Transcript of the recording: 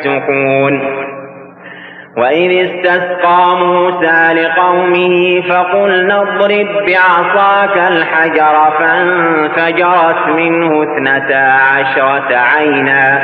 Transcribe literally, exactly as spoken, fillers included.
يفسقون. وإذ استسقى موسى لقومه فقلنا اضرب بعصاك الحجر فانفجرت منه اثنتا عشرة عينا